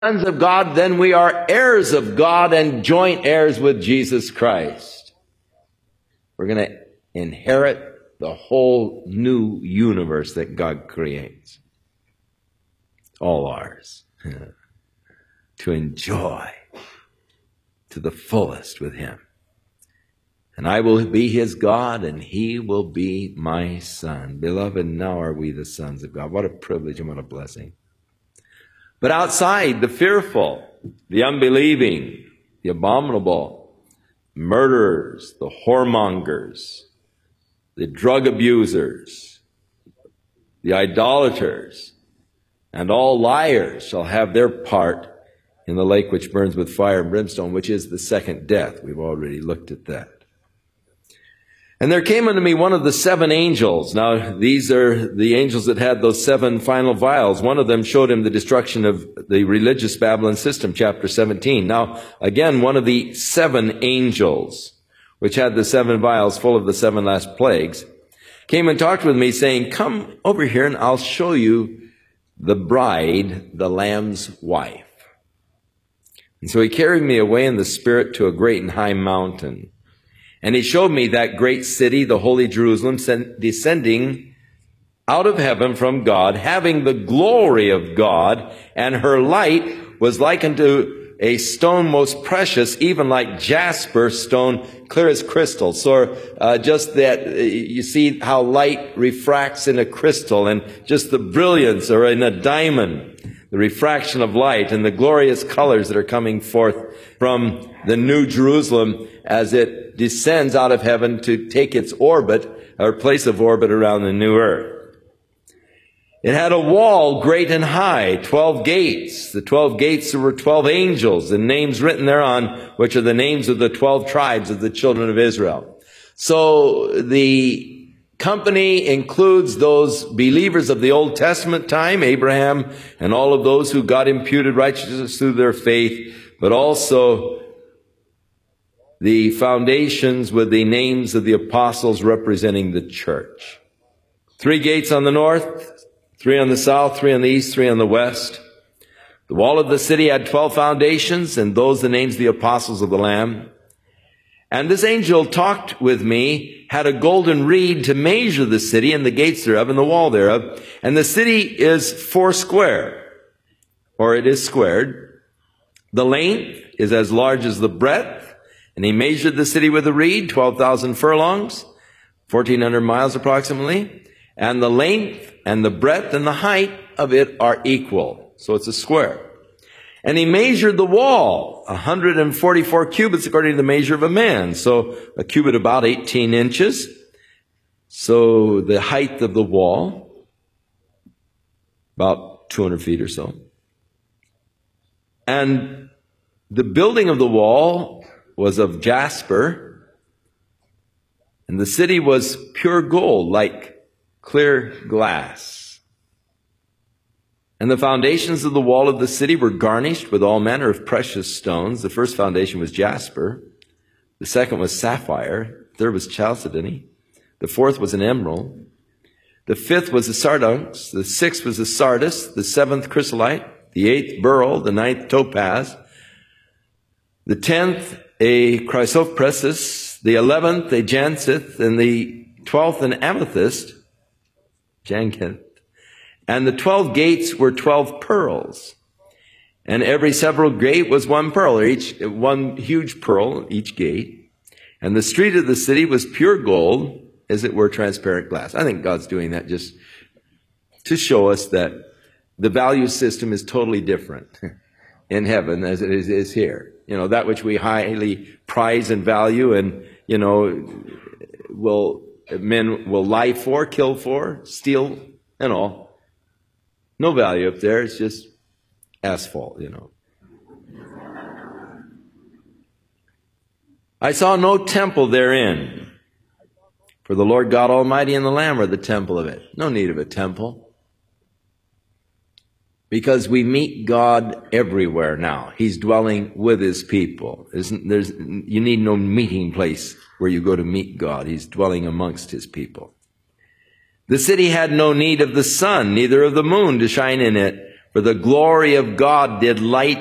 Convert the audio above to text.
sons of God, then we are heirs of God and joint heirs with Jesus Christ. We're going to inherit the whole new universe that God creates. All ours. To enjoy to the fullest with Him. And I will be His God, and He will be my son. Beloved, now are we the sons of God. What a privilege and what a blessing. But outside, the fearful, the unbelieving, the abominable, murderers, the whoremongers, the drug abusers, the idolaters, and all liars shall have their part in the lake which burns with fire and brimstone, which is the second death. We've already looked at that. And there came unto me one of the seven angels. Now, these are the angels that had those seven final vials. One of them showed him the destruction of the religious Babylon system, chapter 17. Now, again, one of the seven angels, which had the seven vials full of the seven last plagues, came and talked with me, saying, come over here and I'll show you the bride, the Lamb's wife. And so he carried me away in the Spirit to a great and high mountain. And he showed me that great city, the holy Jerusalem, descending out of heaven from God, having the glory of God, and her light was like unto a stone most precious, even like jasper stone, clear as crystal. So just that, you see how light refracts in a crystal, and just the brilliance, or in a diamond, the refraction of light, and the glorious colors that are coming forth from the new Jerusalem as it descends out of heaven to take its orbit, or place of orbit around the new earth. It had a wall great and high, 12 gates. The 12 gates, there were 12 angels, and names written thereon, which are the names of the 12 tribes of the children of Israel. So the company includes those believers of the Old Testament time, Abraham, and all of those who got imputed righteousness through their faith, but also the foundations with the names of the apostles representing the church. 3 gates on the north, 3 on the south, 3 on the east, 3 on the west. The wall of the city had 12 foundations, and those the names of the apostles of the Lamb. And this angel talked with me, had a golden reed to measure the city and the gates thereof and the wall thereof. And the city is 4 square, or it is squared. The length is as large as the breadth. And he measured the city with a reed, 12,000 furlongs, 1,400 miles approximately. And the length and the breadth and the height of it are equal. So it's a square. And he measured the wall, 144 cubits according to the measure of a man. So a cubit about 18 inches. So the height of the wall, about 200 feet or so. And the building of the wall was of jasper, and the city was pure gold, like clear glass. And the foundations of the wall of the city were garnished with all manner of precious stones. The first foundation was jasper, the second was sapphire, the third was chalcedony, the fourth was an emerald, the fifth was a sardonyx, the sixth was a sardis, the seventh chrysolite, the eighth beryl, the ninth topaz, the 10th a chrysoprasus, the 11th a jacinth, and the 12th an amethyst, jacinth. And the 12 gates were 12 pearls. And every several gate was 1 pearl, or one huge pearl, each gate. And the street of the city was pure gold, as it were transparent glass. I think God's doing that just to show us that the value system is totally different in heaven as it is here. You know, that which we highly prize and value, and, you know, men will lie for, kill for, steal, and all. No value up there. It's just asphalt, you know. I saw no temple therein, for the Lord God Almighty and the Lamb are the temple of it. No need of a temple. Because we meet God everywhere now. He's dwelling with His people. You need no meeting place where you go to meet God. He's dwelling amongst His people. The city had no need of the sun, neither of the moon to shine in it, For the glory of God did light